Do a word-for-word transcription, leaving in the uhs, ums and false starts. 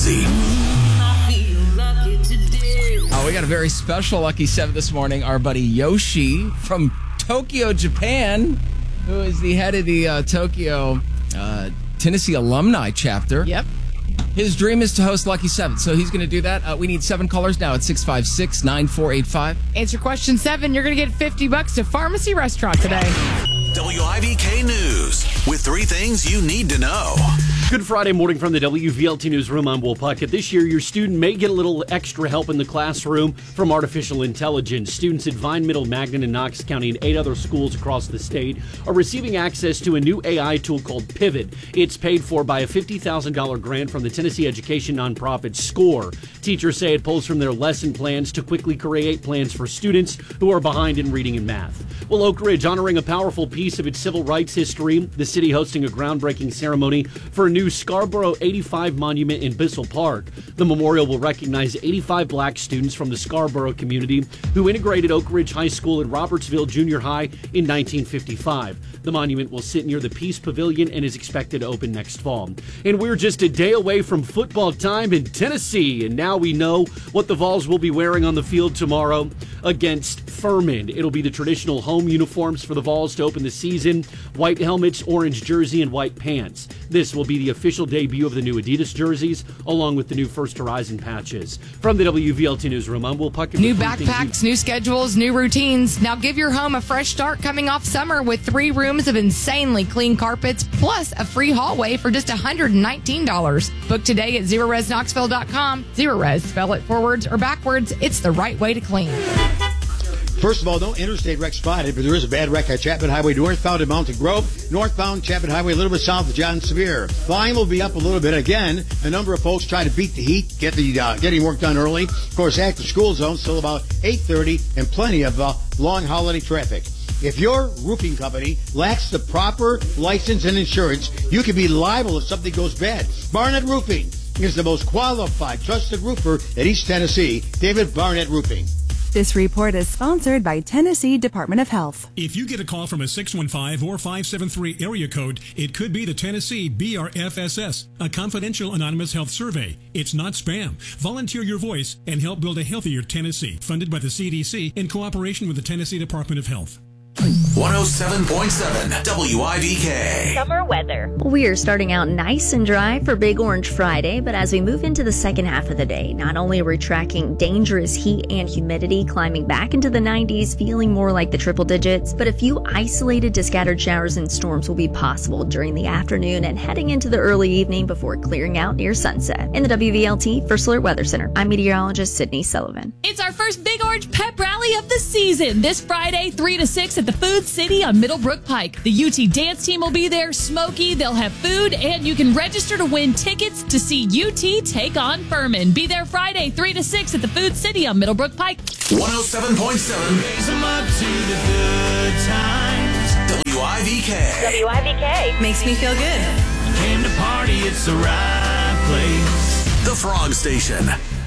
Jersey. Oh, we got a very special Lucky Seven this morning. Our buddy Yoshi from Tokyo, Japan, who is the head of the uh, Tokyo uh, Tennessee alumni chapter. Yep. His dream is to host Lucky Seven, so he's going to do that. Uh, we need seven callers now at six five six, nine four eight five. Answer question seven. You're going to get fifty bucks to Pharmacy Restaurant today. W I V K News with three things you need to know. Good Friday morning from the W V L T Newsroom. I'm Will Puckett. This year, your student may get a little extra help in the classroom from artificial intelligence. Students at Vine Middle, Magnan, and Knox County and eight other schools across the state are receiving access to a new A I tool called Pivot. It's paid for by a fifty thousand dollars grant from the Tennessee education nonprofit SCORE. Teachers say it pulls from their lesson plans to quickly create plans for students who are behind in reading and math. Well, Oak Ridge honoring a powerful piece of its civil rights history. The city hosting a groundbreaking ceremony for a new Scarborough eighty-five monument in Bissell Park. The memorial will recognize eighty-five black students from the Scarborough community who integrated Oak Ridge High School and Robertsville Junior High in nineteen fifty-five. The monument will sit near the Peace Pavilion and is expected to open next fall. And we're just a day away from football time in Tennessee, and now we know what the Vols will be wearing on the field tomorrow against Furman. It'll be the traditional home uniforms for the Vols to open the season: white helmets, orange jersey, and white pants. This will be the official debut of the new Adidas jerseys, along with the new First Horizon patches. From the W V L T Newsroom, I'm Will Puckett. New backpacks, new schedules, new routines. Now give your home a fresh start coming off summer with three rooms of insanely clean carpets, plus a free hallway for just one hundred nineteen dollars. Book today at zero res knoxville dot com. Zero Res, spell it forwards or backwards. It's the right way to clean. First of all, no interstate wreck spotted, but there is a bad wreck at Chapman Highway northbound at Mountain Grove. Northbound Chapman Highway a little bit south of John Sevier. Volume will be up a little bit. Again, a number of folks try to beat the heat, get the uh, getting work done early. Of course, active school zone still about eight thirty and plenty of uh, long holiday traffic. If your roofing company lacks the proper license and insurance, you can be liable if something goes bad. Barnett Roofing is the most qualified, trusted roofer in East Tennessee. David Barnett Roofing. This report is sponsored by Tennessee Department of Health. If you get a call from a six one five or five seven three area code, it could be the Tennessee B R F S S, a confidential anonymous health survey. It's not spam. Volunteer your voice and help build a healthier Tennessee, funded by the C D C in cooperation with the Tennessee Department of Health. one oh seven point seven W I V K. Summer weather. We are starting out nice and dry for Big Orange Friday, but as we move into the second half of the day, not only are we tracking dangerous heat and humidity climbing back into the nineties, feeling more like the triple digits, but a few isolated to scattered showers and storms will be possible during the afternoon and heading into the early evening before clearing out near sunset. In the W V L T First Alert Weather Center, I'm meteorologist Sydney Sullivan. It's our first Big Orange pep rally of the season this Friday, three to six at the Food City on Middlebrook Pike. The U T dance team will be there, Smokey, they'll have food, and you can register to win tickets to see U T take on Furman. Be there Friday, three to six at the Food City on Middlebrook Pike. one oh seven point seven W I V K. W I V K makes me feel good. Came to party, it's the right place. The Frog Station.